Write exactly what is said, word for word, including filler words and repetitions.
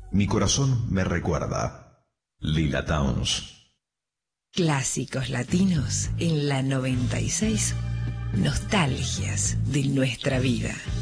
Mi corazón me recuerda. Lila Downs. Clásicos latinos en la noventa y seis. Nostalgias de nuestra vida.